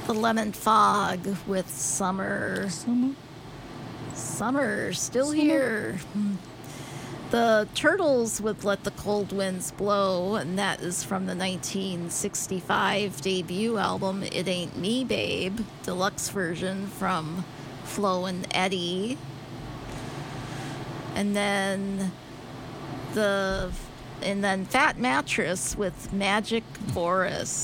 The Lemon Fog with Summer. Summer, still here. The Turtles with Let the Cold Winds Blow, and that is from the 1965 debut album It Ain't Me, Babe, deluxe version from Flo and Eddie. And then Fat Mattress with Magic Boris.